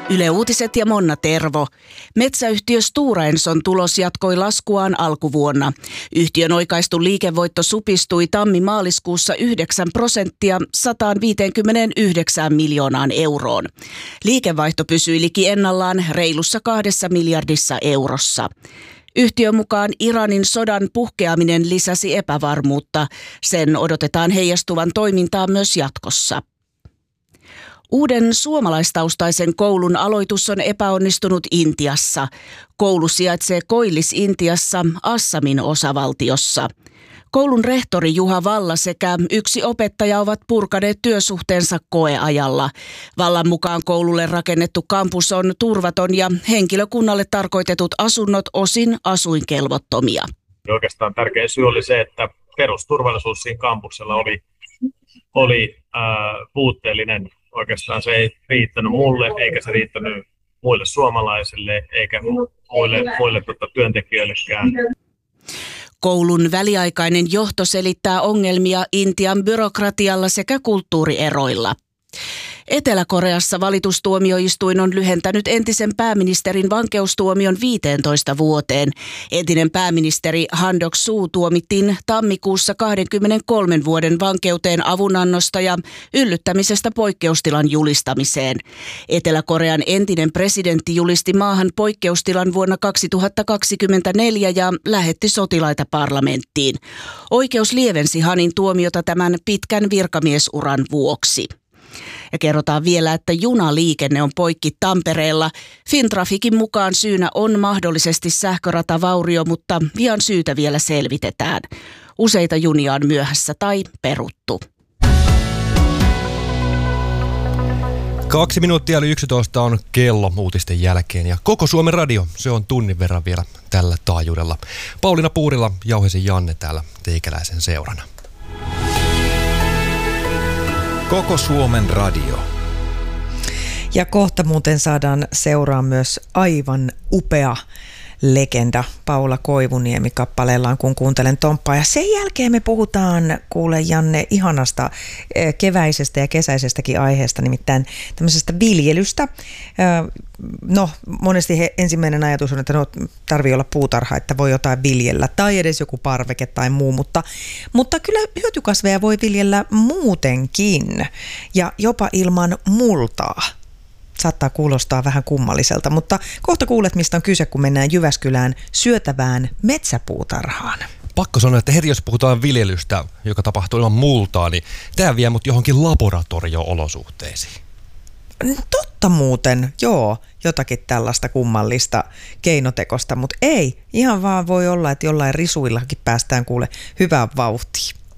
Yle Uutiset ja Monna Tervo. Metsäyhtiö Stora Enson tulos jatkoi laskuaan alkuvuonna. Yhtiön oikaistu liikevoitto supistui tammi-maaliskuussa 9% 159 miljoonaan euroon. Liikevaihto pysyi liki ennallaan reilussa 2 miljardissa eurossa. Yhtiön mukaan Iranin sodan puhkeaminen lisäsi epävarmuutta. Sen odotetaan heijastuvan toimintaan myös jatkossa. Uuden suomalaistaustaisen koulun aloitus on epäonnistunut Intiassa. Koulu sijaitsee Koillis-Intiassa, Assamin osavaltiossa. Koulun rehtori Juha Valla sekä yksi opettaja ovat purkaneet työsuhteensa koeajalla. Vallan mukaan koululle rakennettu kampus on turvaton ja henkilökunnalle tarkoitetut asunnot osin asuinkelvottomia. Oikeastaan tärkein syy oli se, että perusturvallisuus siinä kampuksella oli puutteellinen. Oikeastaan se ei riittänyt mulle, eikä se riittänyt muille suomalaisille, eikä muille työntekijöillekään. Koulun väliaikainen johto selittää ongelmia Intian byrokratialla sekä kulttuurieroilla. Etelä-Koreassa valitustuomioistuin on lyhentänyt entisen pääministerin vankeustuomion 15 vuoteen. Entinen pääministeri Han Duck-soo tuomittiin tammikuussa 23 vuoden vankeuteen avunannosta ja yllyttämisestä poikkeustilan julistamiseen. Etelä-Korean entinen presidentti julisti maahan poikkeustilan vuonna 2024 ja lähetti sotilaita parlamenttiin. Oikeus lievensi Hanin tuomiota tämän pitkän virkamiesuran vuoksi. Ja kerrotaan vielä, että junaliikenne on poikki Tampereella. Fintrafikin mukaan syynä on mahdollisesti sähköratavaurio, mutta vian syytä vielä selvitetään. Useita junia on myöhässä tai peruttu. 2 minuuttia yli 11 on kello uutisten jälkeen ja koko Suomen radio, se on tunnin verran vielä tällä taajuudella. Pauliina Puurila, Jauhisen Janne täällä teikäläisen seurana. Koko Suomen radio. Ja kohta muuten saadaan seuraa myös aivan upea legenda Paula Koivuniemi kappaleellaan, kun kuuntelen Tomppaa. Ja sen jälkeen me puhutaan, kuule Janne, ihanasta keväisestä ja kesäisestäkin aiheesta, nimittäin tämmöisestä viljelystä. No, monesti ensimmäinen ajatus on, että tarvii olla puutarha, että voi jotain viljellä, tai edes joku parveke tai muu, mutta kyllä hyötykasveja voi viljellä muutenkin, ja jopa ilman multaa. Saattaa kuulostaa vähän kummalliselta, mutta kohta kuulet, mistä on kyse, kun mennään Jyväskylään syötävään metsäpuutarhaan. Pakko sanoa, että heti jos puhutaan viljelystä, joka tapahtuu ilman multaa, niin tämä vie mut johonkin laboratorio-olosuhteisiin. Totta muuten, joo, jotakin tällaista kummallista keinotekosta, mutta ei, ihan vaan voi olla, että jollain risuillakin päästään kuule hyvään vauhtiin.